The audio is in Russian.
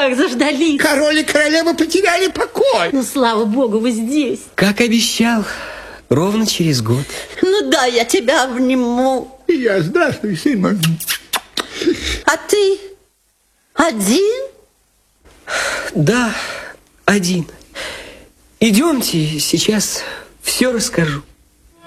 как заждались. Король и королева потеряли покой. Ну, слава богу, вы здесь. Как обещал, ровно через год. Ну да, я тебя обниму. Я, здравствуй, сын мой. А ты один? Да, один. Идемте, сейчас все расскажу.